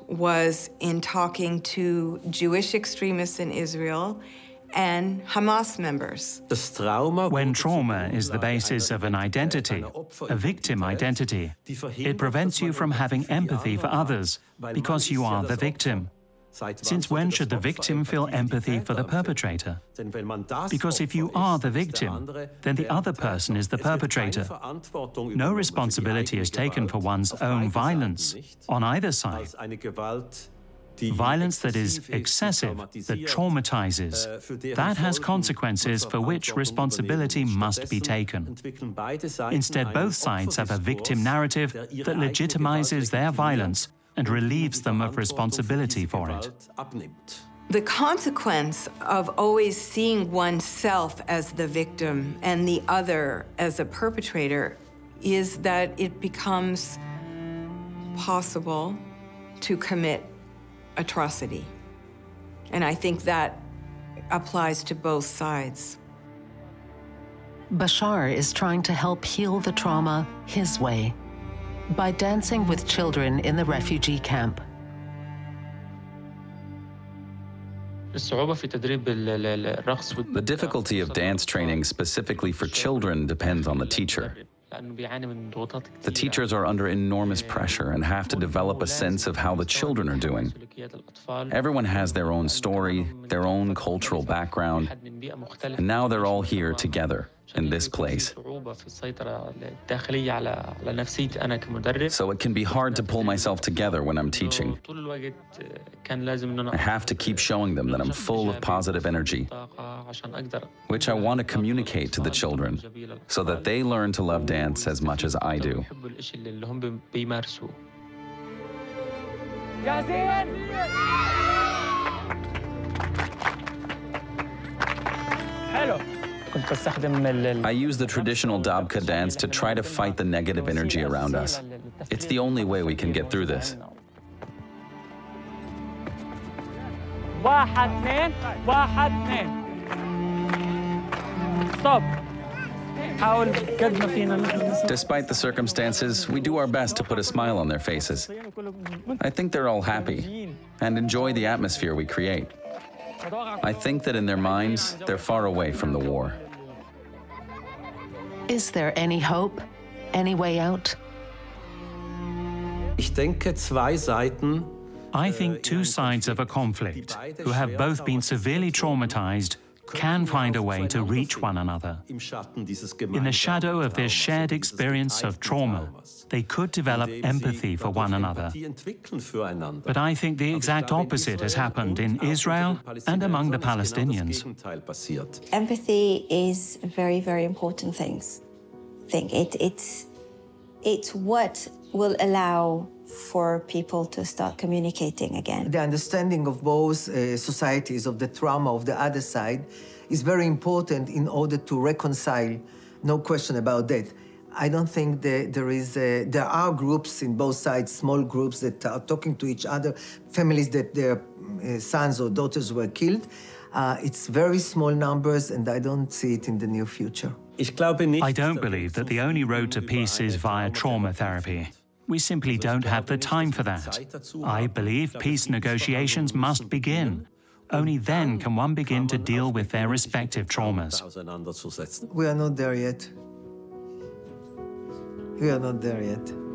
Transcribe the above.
was in talking to Jewish extremists in Israel and Hamas members. When trauma is the basis of an identity, a victim identity, it prevents you from having empathy for others because you are the victim. Since when should the victim feel empathy for the perpetrator? Because if you are the victim, then the other person is the perpetrator. No responsibility is taken for one's own violence on either side. Violence that is excessive, that traumatizes, that has consequences for which responsibility must be taken. Instead, both sides have a victim narrative that legitimizes their violence and relieves them of responsibility for it. The consequence of always seeing oneself as the victim and the other as a perpetrator is that it becomes possible to commit atrocity. And I think that applies to both sides. Bashar is trying to help heal the trauma his way, by dancing with children in the refugee camp. The difficulty of dance training specifically for children depends on the teacher. The teachers are under enormous pressure and have to develop a sense of how the children are doing. Everyone has their own story, their own cultural background, and now they're all here together in this place. So it can be hard to pull myself together when I'm teaching. I have to keep showing them that I'm full of positive energy, which I want to communicate to the children so that they learn to love dance as much as I do. I use the traditional Dabka dance to try to fight the negative energy around us. It's the only way we can get through this. Stop. Despite the circumstances, we do our best to put a smile on their faces. I think they're all happy and enjoy the atmosphere we create. I think that in their minds, they're far away from the war. Is there any hope? Any way out? I think two sides of a conflict, who have both been severely traumatized, can find a way to reach one another. In the shadow of this shared experience of trauma, they could develop empathy for one another. But I think the exact opposite has happened in Israel and among the Palestinians. Empathy is a very, very important thing. It's what will allow for people to start communicating again. The understanding of both societies, of the trauma of the other side, is very important in order to reconcile, no question about that. I don't think that there are groups in both sides, small groups that are talking to each other, families that their sons or daughters were killed. It's very small numbers, and I don't see it in the near future. I don't believe that the only road to peace is via trauma therapy. We simply don't have the time for that. I believe peace negotiations must begin. Only then can one begin to deal with their respective traumas. We are not there yet. We are not there yet.